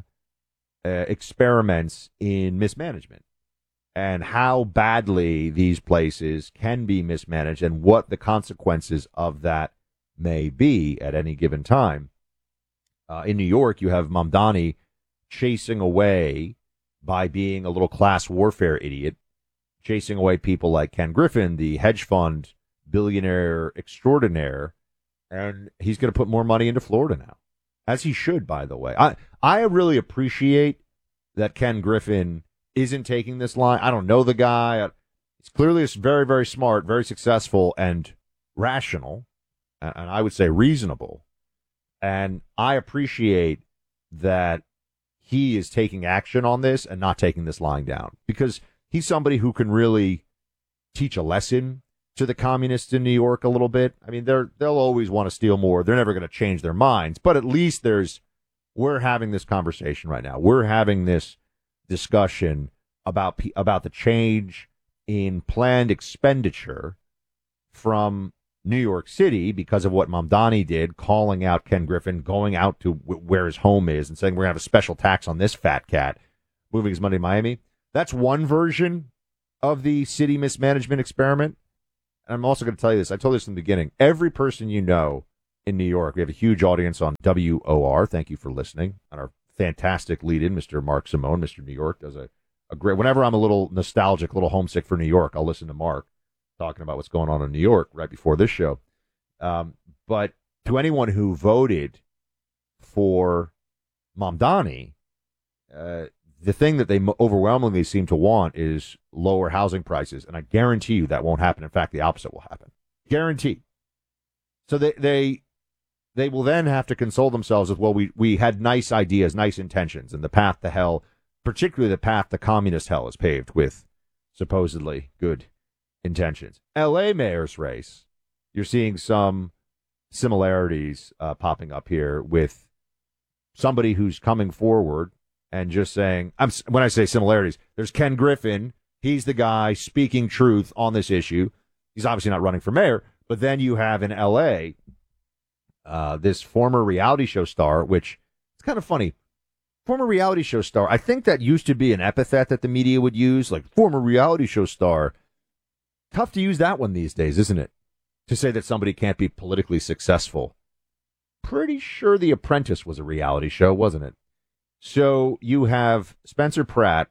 experiments in mismanagement and how badly these places can be mismanaged and what the consequences of that may be at any given time. In New York, you have Mamdani chasing away, by being a little class warfare idiot, chasing away people like Ken Griffin, the hedge fund billionaire extraordinaire, and he's going to put more money into Florida now, as he should, by the way. I really appreciate that Ken Griffin isn't taking this line. I don't know the guy. He's clearly very, very smart, very successful, and rational, and I would say reasonable. And I appreciate that he is taking action on this and not taking this lying down, because he's somebody who can really teach a lesson to the communists in New York a little bit. I mean, they'll always want to steal more. They're never going to change their minds, but at least there's we're having this conversation right now. We're having this discussion about the change in planned expenditure from New York City because of what Mamdani did, calling out Ken Griffin, going out to where his home is and saying we're going to have a special tax on this fat cat, moving his money to Miami. That's one version of the city mismanagement experiment. And I'm also going to tell you this. I told this in the beginning. Every person you know in New York, we have a huge audience on WOR. Thank you for listening. And our fantastic lead-in, Mr. Mark Simone, Mr. New York, does a great, whenever I'm a little nostalgic, a little homesick for New York, I'll listen to Mark talking about what's going on in New York right before this show. But to anyone who voted for Mamdani, the thing that they overwhelmingly seem to want is lower housing prices. And I guarantee you that won't happen. In fact, the opposite will happen. Guaranteed. So they will then have to console themselves with, well, we had nice ideas, nice intentions, and the path to hell, particularly the path to communist hell, is paved with supposedly good intentions. L.A. mayor's race, you're seeing some similarities popping up here with somebody who's coming forward and just saying, when I say similarities, there's Ken Griffin. He's the guy speaking truth on this issue. He's obviously not running for mayor, but then you have in L.A. This former reality show star, which it's kind of funny. Former reality show star. I think that used to be an epithet that the media would use, like former reality show star. Tough to use that one these days, isn't it? To say that somebody can't be politically successful. Pretty sure The Apprentice was a reality show, wasn't it? So you have Spencer Pratt,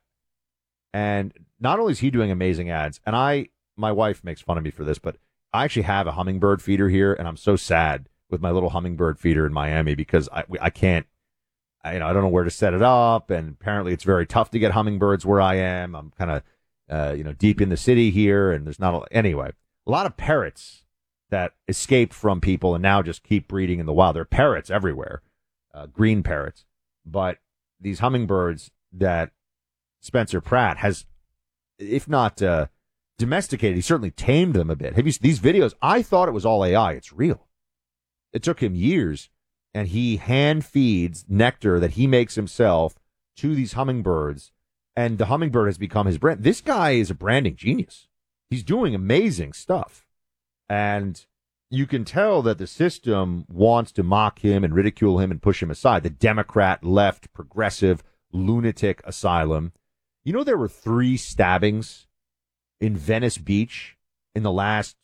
and not only is he doing amazing ads, and my wife makes fun of me for this, but I actually have a hummingbird feeder here, and I'm so sad with my little hummingbird feeder in Miami because I can't, I don't know where to set it up, and apparently it's very tough to get hummingbirds where I am. I'm kind of deep in the city here, and there's not a lot of parrots that escaped from people and now just keep breeding in the wild. There are parrots everywhere, green parrots, but these hummingbirds that Spencer Pratt has, if not domesticated, he certainly tamed them a bit. Have you seen these videos? I thought it was all AI. It's real. It took him years, and he hand feeds nectar that he makes himself to these hummingbirds, and the hummingbird has become his brand. This guy is a branding genius. He's doing amazing stuff, and you can tell that the system wants to mock him and ridicule him and push him aside. The Democrat, left, progressive, lunatic asylum. You know, there were 3 stabbings in Venice Beach in the last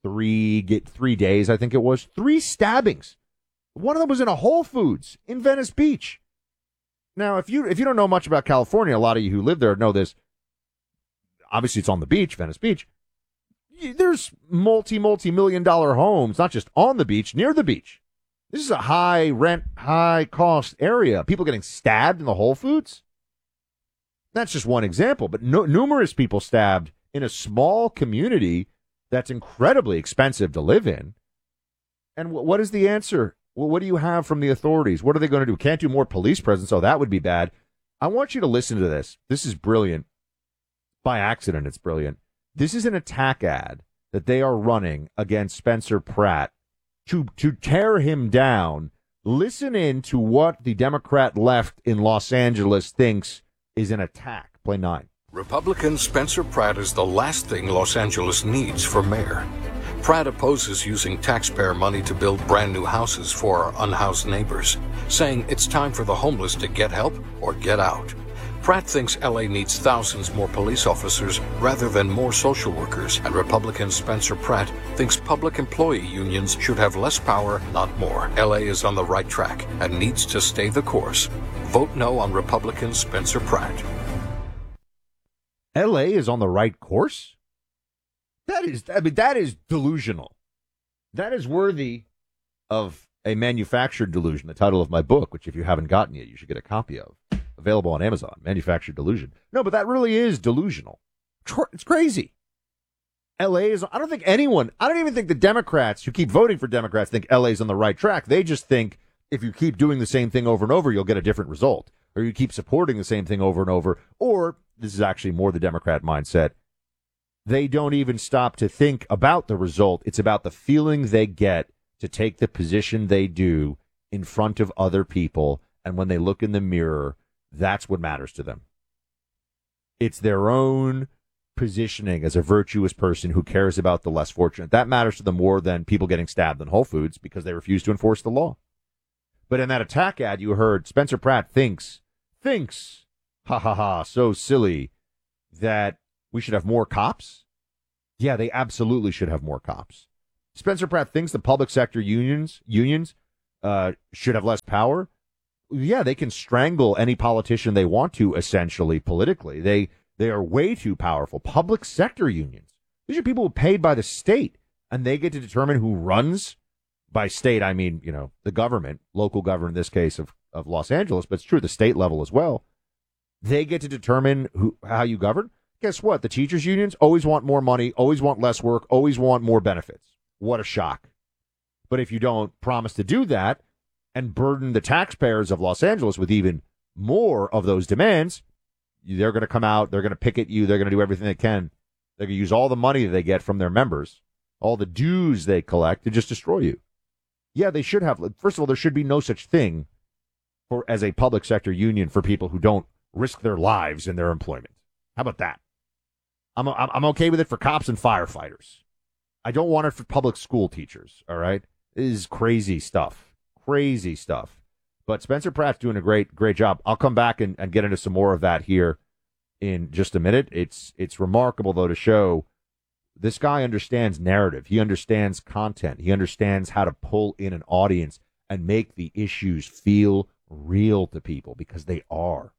3 days, I think it was. 3 stabbings. One of them was in a Whole Foods in Venice Beach. Now, if you don't know much about California, a lot of you who live there know this. Obviously, it's on the beach, Venice Beach. There's multi-million-dollar homes, not just on the beach, near the beach. This is a high-rent, high-cost area. People getting stabbed in the Whole Foods? That's just one example, but numerous people stabbed in a small community that's incredibly expensive to live in. And what is the answer? Well, what do you have from the authorities? What are they going to do? Can't do more police presence? Oh, that would be bad. I want you to listen to this. This is brilliant. By accident, it's brilliant. This is an attack ad that they are running against Spencer Pratt to tear him down. Listen in to what the Democrat left in Los Angeles thinks is an attack. Play 9. Republican Spencer Pratt is the last thing Los Angeles needs for mayor. Pratt opposes using taxpayer money to build brand new houses for our unhoused neighbors, saying it's time for the homeless to get help or get out. Pratt thinks LA needs thousands more police officers rather than more social workers, and Republican Spencer Pratt thinks public employee unions should have less power, not more. LA is on the right track and needs to stay the course. Vote no on Republican Spencer Pratt. LA is on the right course? That is delusional. That is worthy of a manufactured delusion, the title of my book, which if you haven't gotten yet, you should get a copy of. Available on Amazon, Manufactured Delusion. No, but that really is delusional. It's crazy. LA is, I don't even think the Democrats who keep voting for Democrats think LA is on the right track. They just think if you keep doing the same thing over and over, you'll get a different result. Or you keep supporting the same thing over and over. Or, this is actually more the Democrat mindset, they don't even stop to think about the result. It's about the feeling they get to take the position they do in front of other people And when they look in the mirror, that's what matters to them. It's their own positioning as a virtuous person who cares about the less fortunate. That matters to them more than people getting stabbed in Whole Foods because they refuse to enforce the law. But in that attack ad, you heard Spencer Pratt thinks, so silly, that we should have more cops. Yeah, they absolutely should have more cops. Spencer Pratt thinks the public sector unions should have less power. Yeah, they can strangle any politician they want to, essentially, politically. They are way too powerful. Public sector unions. These are people paid by the state, and they get to determine who runs. By state, I mean, the government, local government in this case of Los Angeles, but it's true at the state level as well. They get to determine how you govern. Guess what? The teachers' unions always want more money, always want less work, always want more benefits. What a shock. But if you don't promise to do that and burden the taxpayers of Los Angeles with even more of those demands, they're going to come out, they're going to picket you, they're going to do everything they can. They're going to use all the money that they get from their members, all the dues they collect to just destroy you. Yeah, they should have. First of all, there should be no such thing as a public sector union for people who don't risk their lives in their employment. How about that? I'm okay with it for cops and firefighters. I don't want it for public school teachers, all right? This is crazy stuff. Crazy stuff. But Spencer Pratt's doing a great job. I'll come back and get into some more of that here in just a minute. It's remarkable, though, to show this guy understands narrative. He understands content. He understands how to pull in an audience and make the issues feel real to people, because they are.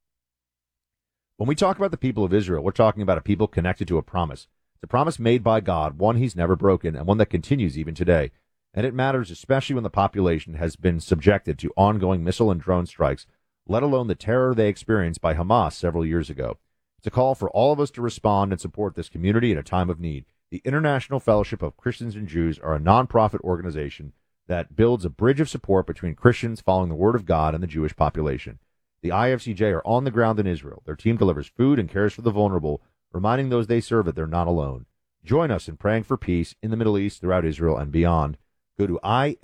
When we talk about the people of Israel, we're talking about a people connected to a promise. It's a promise made by God, one he's never broken, and one that continues even today. And it matters especially when the population has been subjected to ongoing missile and drone strikes, let alone the terror they experienced by Hamas several years ago. It's a call for all of us to respond and support this community in a time of need. The International Fellowship of Christians and Jews are a nonprofit organization that builds a bridge of support between Christians following the Word of God and the Jewish population. The IFCJ are on the ground in Israel. Their team delivers food and cares for the vulnerable, reminding those they serve that they're not alone. Join us in praying for peace in the Middle East, throughout Israel, and beyond. Go to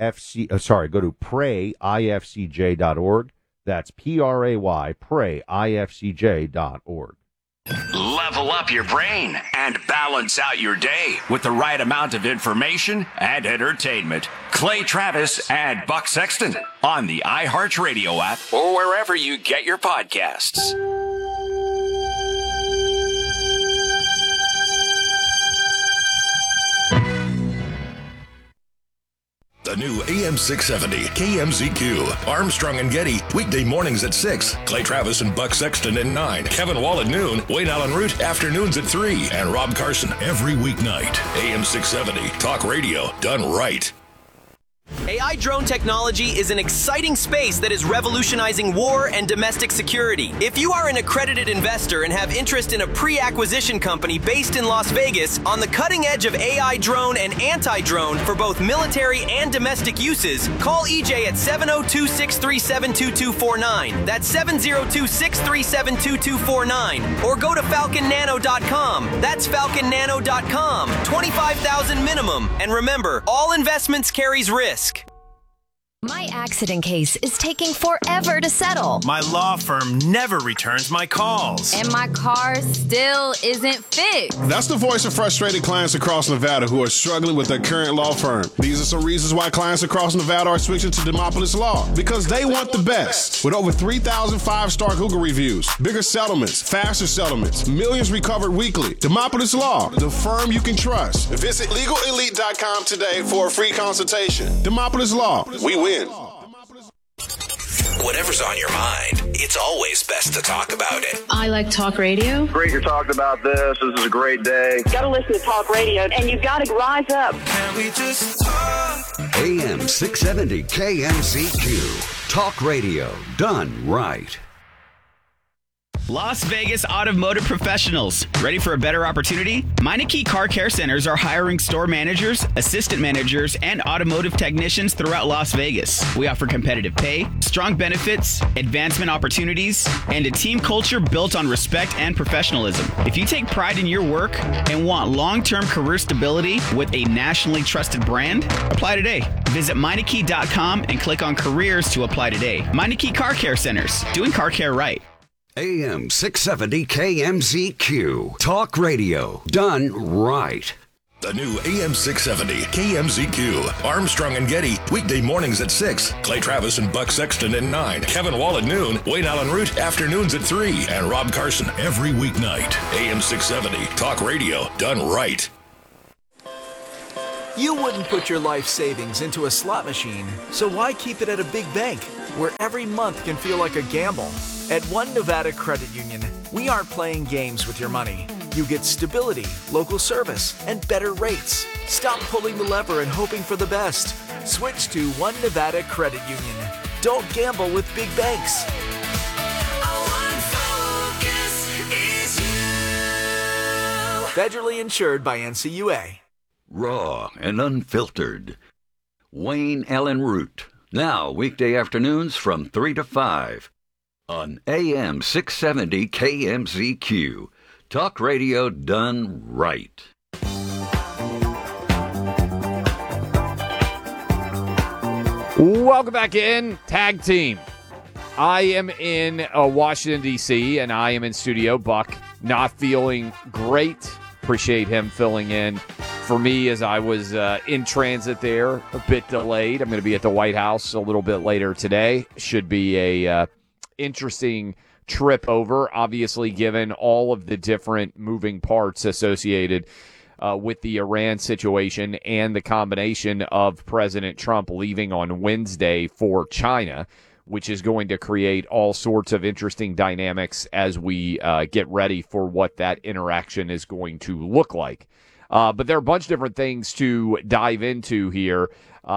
prayifcj.org. That's PRAY, prayifcj.org. Level up your brain and balance out your day with the right amount of information and entertainment. Clay Travis and Buck Sexton on the iHeartRadio app or wherever you get your podcasts. The new AM 670 KMZQ. Armstrong and Getty. Weekday mornings at 6. Clay Travis and Buck Sexton at 9. Kevin Wall at noon. Wayne Allen Root afternoons at 3. And Rob Carson every weeknight. AM 670. Talk radio done right. AI drone technology is an exciting space that is revolutionizing war and domestic security. If you are an accredited investor and have interest in a pre-acquisition company based in Las Vegas on the cutting edge of AI drone and anti-drone for both military and domestic uses, call EJ at 702-637-2249. That's 702-637-2249. Or go to falconnano.com. That's falconnano.com. $25,000 minimum. And remember, all investments carries risk. My accident case is taking forever to settle. My law firm never returns my calls. And my car still isn't fixed. That's the voice of frustrated clients across Nevada who are struggling with their current law firm. These are some reasons why clients across Nevada are switching to Demopolis Law. Because they want the best. With over 3,000 5-star Google reviews, bigger settlements, faster settlements, millions recovered weekly. Demopolis Law, the firm you can trust. Visit LegalElite.com today for a free consultation. Demopolis Law, we win. Whatever's on your mind, it's always best to talk about it. I like talk radio. Great you're talking about this. This is a great day. Got to listen to talk radio, and you've got to rise up. Can we just talk? AM 670 KMZQ. Talk radio done right. Las Vegas Automotive Professionals. Ready for a better opportunity? Meineke Car Care Centers are hiring store managers, assistant managers, and automotive technicians throughout Las Vegas. We offer competitive pay, strong benefits, advancement opportunities, and a team culture built on respect and professionalism. If you take pride in your work and want long-term career stability with a nationally trusted brand, apply today. Visit Meineke.com and click on careers to apply today. Meineke Car Care Centers, doing car care right. AM 670 KMZQ. Talk radio done right. The new AM 670 KMZQ. Armstrong and Getty. Weekday mornings at 6. Clay Travis and Buck Sexton at 9. Kevin Wall at noon. Wayne Allen Root afternoons at 3. And Rob Carson every weeknight. AM 670. Talk radio done right. You wouldn't put your life savings into a slot machine, so why keep it at a big bank where every month can feel like a gamble? At One Nevada Credit Union, we aren't playing games with your money. You get stability, local service, and better rates. Stop pulling the lever and hoping for the best. Switch to One Nevada Credit Union. Don't gamble with big banks. Federally insured by NCUA. Raw and unfiltered. Wayne Allen Root. Now, weekday afternoons from 3 to 5 on AM 670 KMZQ. Talk radio done right. Welcome back in. Tag team. I am in Washington, D.C., and I am in studio. Buck not feeling great. Appreciate him filling in for me as I was in transit there, a bit delayed. I'm going to be at the White House a little bit later today. Should be a interesting trip over, obviously, given all of the different moving parts associated with the Iran situation and the combination of President Trump leaving on Wednesday for China, which is going to create all sorts of interesting dynamics as we get ready for what that interaction is going to look like. But there are a bunch of different things to dive into here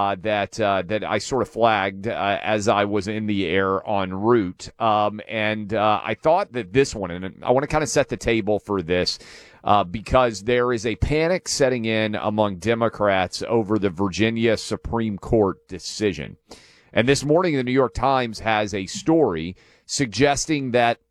that I sort of flagged as I was in the air en route. And I thought that this one, and I want to kind of set the table for this, because there is a panic setting in among Democrats over the Virginia Supreme Court decision. And this morning, the New York Times has a story suggesting that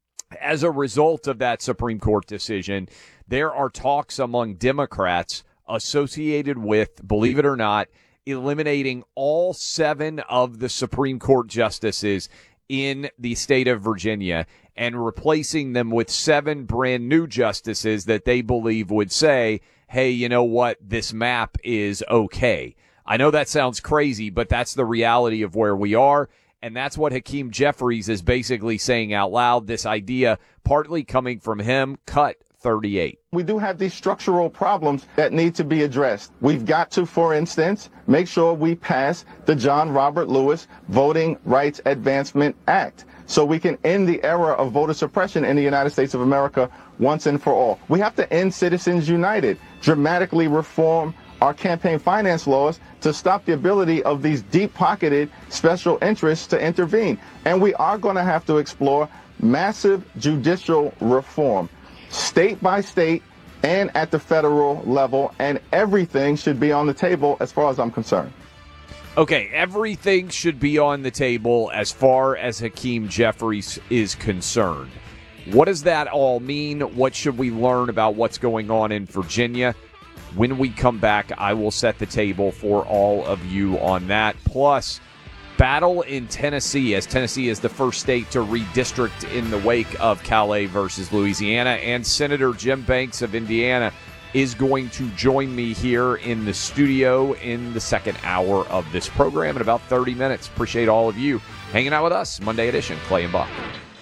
as a result of that Supreme Court decision, there are talks among Democrats associated with, believe it or not, eliminating all 7 of the Supreme Court justices in the state of Virginia and replacing them with 7 brand new justices that they believe would say, hey, you know what, this map is okay. I know that sounds crazy, but that's the reality of where we are. And that's what Hakeem Jeffries is basically saying out loud, this idea partly coming from him, cut 38. We do have these structural problems that need to be addressed. We've got to, for instance, make sure we pass the John Robert Lewis Voting Rights Advancement Act so we can end the era of voter suppression in the United States of America once and for all. We have to end Citizens United, dramatically reform our campaign finance laws to stop the ability of these deep-pocketed special interests to intervene. And we are going to have to explore massive judicial reform, state by state and at the federal level, and everything should be on the table as far as I'm concerned. Okay, everything should be on the table as far as Hakeem Jeffries is concerned. What does that all mean? What should we learn about what's going on in Virginia? When we come back, I will set the table for all of you on that. Plus, battle in Tennessee, as Tennessee is the first state to redistrict in the wake of Calais versus Louisiana. And Senator Jim Banks of Indiana is going to join me here in the studio in the second hour of this program in about 30 minutes. Appreciate all of you hanging out with us. Monday edition, Clay and Buck.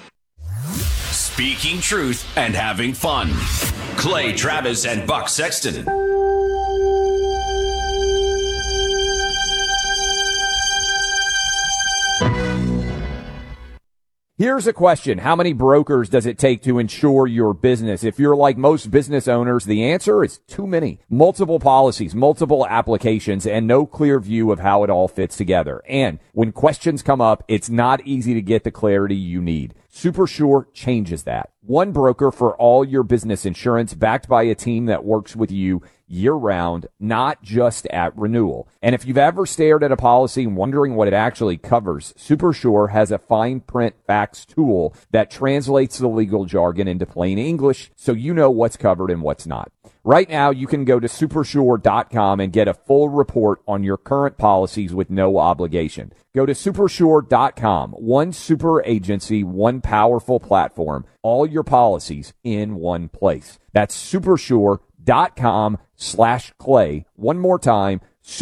Speaking truth and having fun. Clay Travis and Buck Sexton. Here's a question. How many brokers does it take to insure your business? If you're like most business owners, the answer is too many. Multiple policies, multiple applications, and no clear view of how it all fits together. And when questions come up, it's not easy to get the clarity you need. SuperSure changes that. One broker for all your business insurance, backed by a team that works with you year-round, not just at renewal. And if you've ever stared at a policy and wondering what it actually covers, SuperSure has a fine print facts tool that translates the legal jargon into plain English so you know what's covered and what's not. Right now, you can go to supersure.com and get a full report on your current policies with no obligation. Go to supersure.com. One super agency, one powerful platform, all your policies in one place. That's supersure.com/Clay. One more time,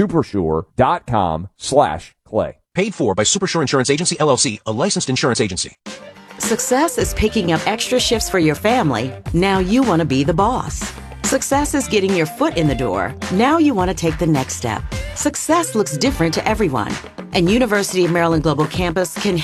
supersure.com/Clay. Paid for by Supersure Insurance Agency, LLC, a licensed insurance agency. Success is picking up extra shifts for your family. Now you want to be the boss. Success is getting your foot in the door. Now you want to take the next step. Success looks different to everyone, and University of Maryland Global Campus can